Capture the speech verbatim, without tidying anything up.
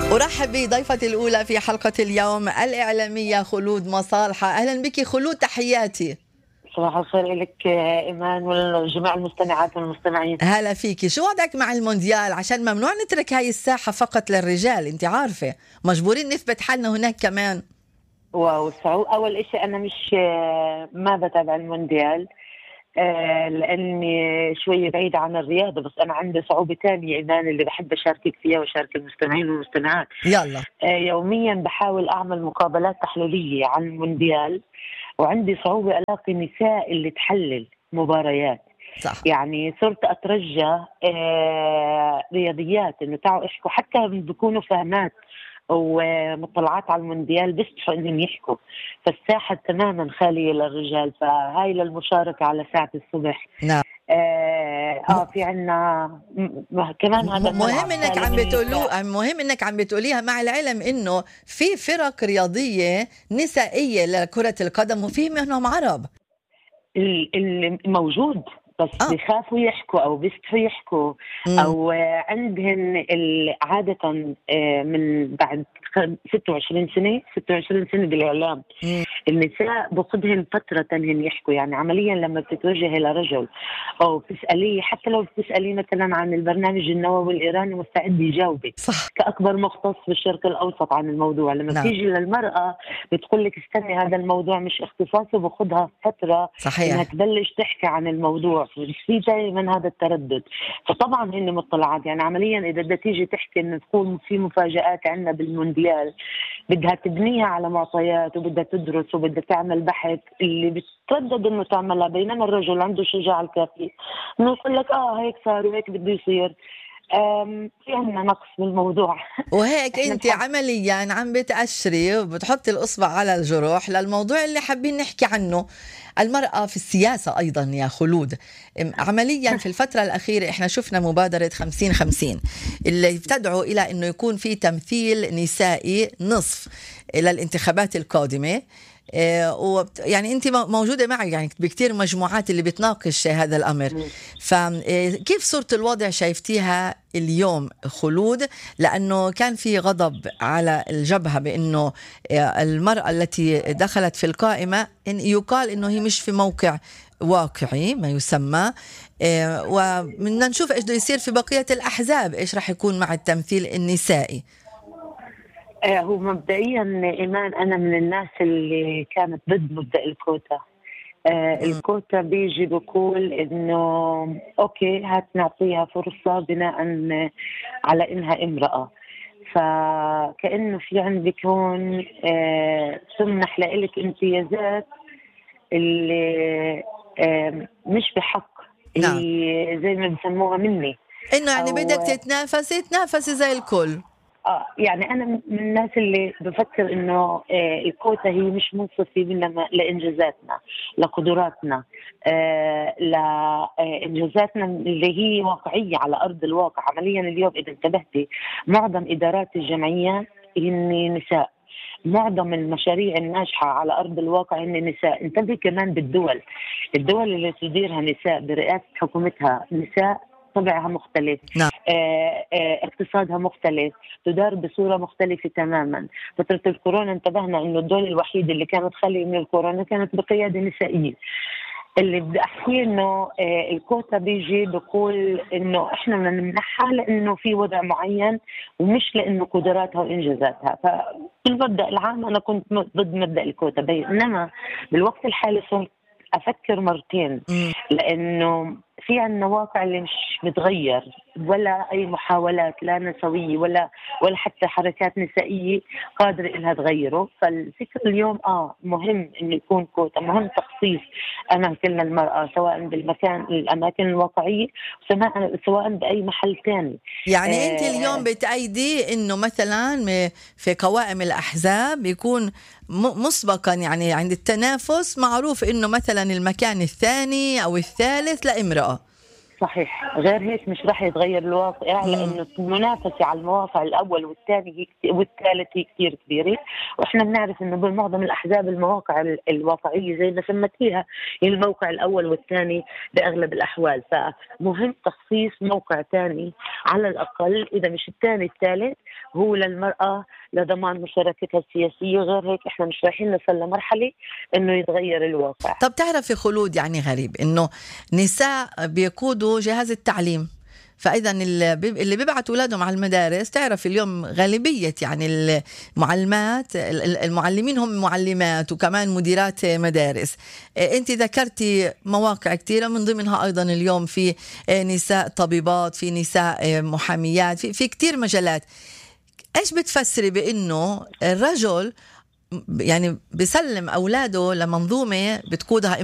أرحب بضيفتي الأولى في حلقة اليوم الإعلامية خلود مصالحة. أهلا بك خلود، تحياتي. صباح الخير لك إيمان والجميع المستمعات والمستمعين. هلا فيكي. شو وضعك مع المونديال؟ عشان ممنوع نترك هاي الساحة فقط للرجال، انت عارفة مجبورين نثبت حالنا هناك كمان. واو صعوبة. أول إشي أنا مش ما بتابع المونديال آه لأني شوية بعيدة عن الرياضة، بس أنا عندي صعوبة تانية إيمان اللي بحب أشاركك فيها وأشارك المستمعين والمستمعات. يلا. آه يوميا بحاول أعمل مقابلات تحليلية عن المونديال، وعندي صعوبة ألاقي نساء اللي تحلل مباريات. صح. يعني صرت أترجى آه رياضيات إنه تعالوا احكوا، حتى بيكونوا فهمات ومطلعات على المونديال بيستحوا انهم يحكوا، فالساحه تماما خاليه للرجال، فهاي للمشاركه على ساعه الصبح. نعم. اه, آه في عنا م- كمان هذا مهم انك عم بتقولوا مهم انك عم بتقوليها، مع العلم انه في فرق رياضيه نسائيه لكره القدم وفي منهم عرب الموجود، بس آه. بيخافوا يحكوا او بيستحوا يحكوا مم. او عندهم عاده من بعد ستة وعشرين سنه ستة وعشرين سنه بالاعلام. مم. النساء باخذهم فتره انهم يحكوا، يعني عمليا لما بتتوجهي لرجل او بتساليه، حتى لو بتساليه مثلا عن البرنامج النووي الايراني مستعد يجاوبك صح. كاكبر مختص في الشرق الاوسط عن الموضوع. لما نعم. بتيجي للمراه بتقول لك استني هذا الموضوع مش اختصاصي، باخذها فتره صحيح. انها تبلش تحكي عن الموضوع، في دائما هذا التردد. فطبعا هن مطلعات، يعني عمليا اذا بدها تيجي تحكي انه تكون في مفاجآت عندنا بالمونديال بدها تبنيها على معطيات وبدها تدرس وبدها تعمل بحث اللي بتردد انه تعملها، بينما الرجل عنده الشجاعه الكافيه انه يقول لك اه هيك صار وهيك بده يصير. في عنا نقص بالموضوع. وهيك انت عمليا عم بتأشري وبتحطي الإصبع على الجروح للموضوع اللي حابين نحكي عنه، المرأة في السياسة أيضا يا خلود. عمليا في الفترة الأخيرة احنا شفنا مبادرة خمسين خمسين اللي بتدعو إلى أنه يكون في تمثيل نسائي نصف إلى الانتخابات القادمة. يعني أنت موجودة معي يعني بكتير مجموعات اللي بتناقش هذا الأمر، فكيف صورة الوضع شايفتيها اليوم خلود؟ لأنه كان في غضب على الجبهة بأنه المرأة التي دخلت في القائمة إن يقال أنه هي مش في موقع واقعي ما يسمى، ومن نشوف إيش بده يصير في بقية الأحزاب، إيش رح يكون مع التمثيل النسائي. هو مبدئيا إيمان أنا من الناس اللي كانت ضد مبدأ الكوتا. آه الكوتا بيجي بقول إنه أوكي هات نعطيها فرصة بناء على إنها امرأة، فكأنه في عندك هون آه سمح لإلك امتيازات اللي آه مش بحق. نعم. زي ما بسموها مني إنه يعني بدك تتنافسي تنافسي زي الكل. آه يعني أنا من الناس اللي بفكر إنه آه الكوتا هي مش منصفة إنما لإنجازاتنا لقدراتنا آه لإنجازاتنا اللي هي واقعية على أرض الواقع. عمليا اليوم إذا انتبهتي معظم إدارات الجمعيات هن نساء، معظم المشاريع الناجحة على أرض الواقع هن نساء. انتبهي كمان بالدول الدول اللي تديرها نساء برئاسة حكومتها نساء، طبعها مختلف. نعم. آه آه اقتصادها مختلف، تدار بصورة مختلفة تماما. فترة الكورونا انتبهنا انه الدول الوحيدة اللي كانت خالية من الكورونا كانت بقيادة نسائية. اللي بدي احكيه انه آه الكوتا بيجي بقول انه احنا بدنا نمنحها لانه في وضع معين ومش لانه قدراتها وانجازاتها. فبالمبدأ العام انا كنت ضد مبدأ الكوتا، بينما بالوقت الحالي صرت افكر مرتين، لانه في عنا واقع اللي مش متغير ولا أي محاولات لا نسوية ولا ولا حتى حركات نسائية قادرة إنها تغيره. فالفكرة اليوم آه مهم إنه يكون كوتا، مهم تخصيص أماكن للمرأة سواء بالمكان الأماكن الواقعية سواء سواء بأي محل تاني. يعني آه أنت اليوم بتأيدي إنه مثلا في قوائم الأحزاب يكون مسبقا يعني عند التنافس معروف إنه مثلا المكان الثاني أو الثالث لامرأة. صحيح، غير هيك مش راح يتغير الواقع، لانه المنافسه على المواقع الاول والثاني والثالث هي كثير كبيره، واحنا بنعرف انه بمعظم الاحزاب المواقع الواقعيه زي ما سميتيها هي الموقع الاول والثاني باغلب الاحوال، فمهم تخصيص موقع ثاني على الاقل اذا مش الثاني الثالث هو للمراه لضمان مشاركتها السياسيه. غير هيك احنا مش رايحين نوصل لمرحله انه يتغير الواقع. طب تعرفي خلود، يعني غريب انه نساء بيقودوا جهاز التعليم، فاذا اللي بيبعتوا اولادهم على المدارس، تعرف اليوم غالبيه يعني المعلمات المعلمين هم معلمات وكمان مديرات مدارس. انت ذكرتي مواقع كثيره من ضمنها ايضا اليوم في نساء طبيبات، في نساء محاميات، في في كثير مجالات. ايش بتفسري بانه الرجل يعني بسلم اولاده لمنظومه بتقودها